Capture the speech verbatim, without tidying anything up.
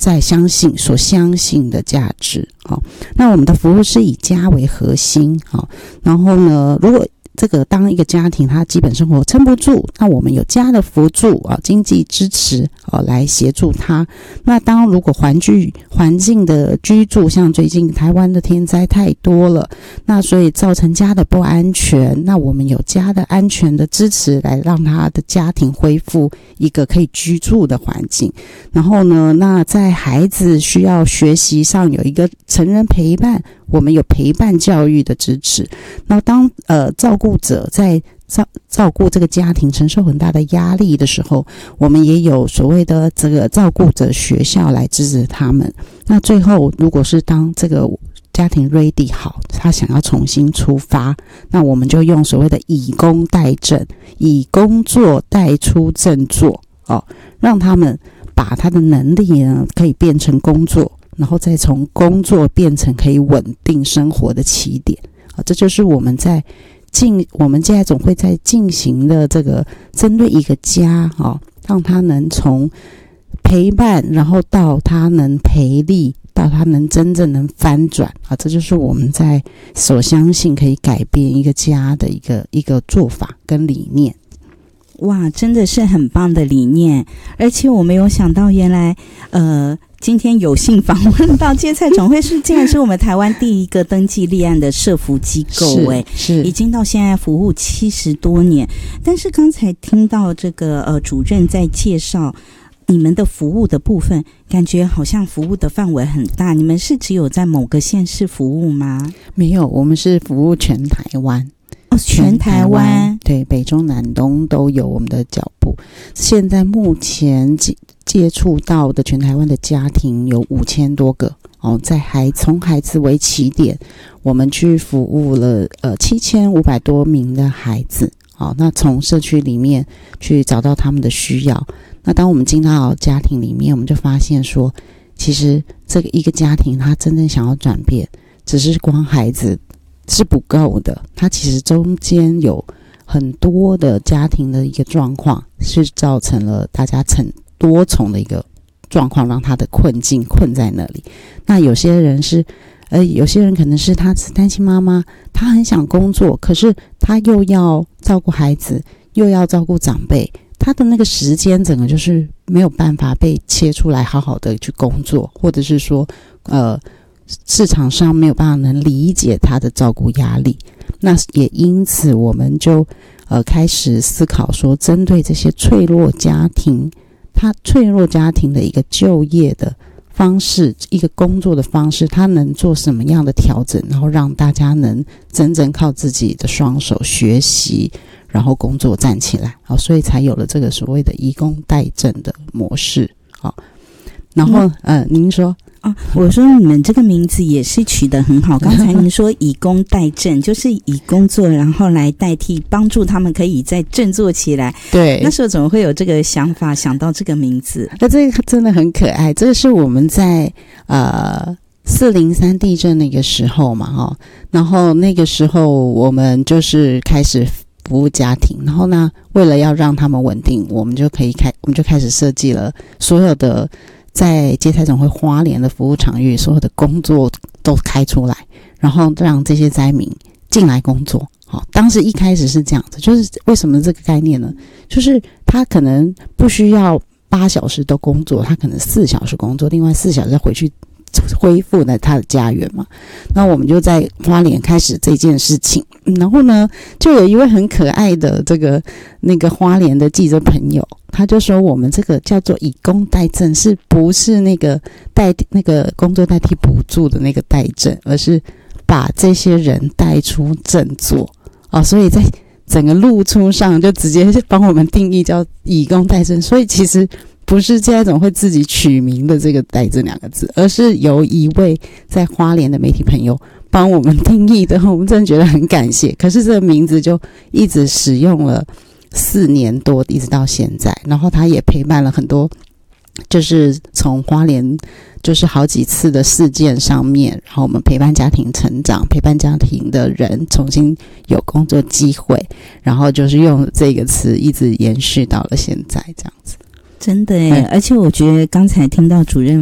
在相信所相信的价值。好，那我们的服务是以家为核心。好，然后呢，如果这个当一个家庭他基本生活撑不住，那我们有家的辅助啊，经济支持啊，来协助他。那当如果环境环境的居住，像最近台湾的天灾太多了，那所以造成家的不安全，那我们有家的安全的支持，来让他的家庭恢复一个可以居住的环境。然后呢，那在孩子需要学习上有一个成人陪伴，我们有陪伴教育的支持。那当呃照顾者在照照顾这个家庭承受很大的压力的时候，我们也有所谓的这个照顾者学校来支持他们。那最后如果是当这个家庭 ready 好，他想要重新出发，那我们就用所谓的以工代赈，以工作代出振作哦，让他们把他的能力呢可以变成工作，然后再从工作变成可以稳定生活的起点。啊，这就是我们在进我们现在总会在进行的这个针对一个家啊，让他能从陪伴，然后到他能培力，到他能真正能翻转啊，这就是我们在所相信可以改变一个家的一个一个做法跟理念。 哇，真的是很棒的理念，而且我没有想到原来呃今天有幸访问到芥菜总会是竟然是我们台湾第一个登记立案的社福机构，哎， 是已经到现在服务七十多年。但是刚才听到这个呃主任在介绍你们的服务的部分，感觉好像服务的范围很大。你们是只有在某个县市服务吗？ 没有，我们是服务全台湾。 哦，全台湾， 对，北中南东都有我们的脚步。现在目前接接触到的全台湾的家庭有五千多个哦，在孩从孩子为起点，我们去服务了呃七千五百多名的孩子。好，那从社区里面去找到他们的需要。那当我们进到家庭里面，我们就发现说，其实这个一个家庭他真正想要转变，只是光孩子是不够的，它其实中间有很多的家庭的一个状况，是造成了大家成多重的一个状况，让他的困境困在那里。那有些人是呃，有些人可能是他是单亲妈妈，他很想工作，可是他又要照顾孩子，又要照顾长辈，他的那个时间整个就是没有办法被切出来好好的去工作，或者是说呃市场上没有办法能理解他的照顾压力。那也因此我们就呃开始思考说，针对这些脆弱家庭，他脆弱家庭的一个就业的方式，一个工作的方式，他能做什么样的调整，然后让大家能真正靠自己的双手学习，然后工作站起来。好，所以才有了这个所谓的以工代赈的模式。好，然后、嗯、呃，您说哦，我说你们这个名字也是取得很好。刚才您说以工代赈，就是以工作然后来代替，帮助他们可以再振作起来。 对， 那时候怎么会有这个想法，想到这个名字？ 那这个真的很可爱。这个是我们在呃四零三地震那个时候嘛，哈、哦，然后那个时候我们就是开始服务家庭，然后呢，为了要让他们稳定，我们就可以开，我们就开始设计了所有的。在芥菜总会花莲的服务场域，所有的工作都开出来，然后让这些灾民进来工作。好，当时一开始是这样子，就是为什么这个概念呢？就是他可能不需要八小时都工作，他可能四小时工作，另外四小时再回去恢复了他的家园嘛。那我们就在花莲开始这件事情，然后呢，就有一位很可爱的这个那个花莲的记者朋友。他就说我们这个叫做以工代赈，是不是那个代那个工作代替补助的那个代赈，而是把这些人带出振作哦，所以在整个露出上就直接帮我们定义叫以工代赈。所以其实不是芥菜总会自己取名的这个代赈两个字，而是由一位在花莲的媒体朋友帮我们定义的，我们真的觉得很感谢。可是这个名字就一直使用了四年多，一直到现在，然后他也陪伴了很多，就是从花莲就是好几次的事件上面，然后我们陪伴家庭成长，陪伴家庭的人重新有工作机会，然后就是用这个词一直延续到了现在这样子。 真的耶、嗯、而且我觉得刚才听到主任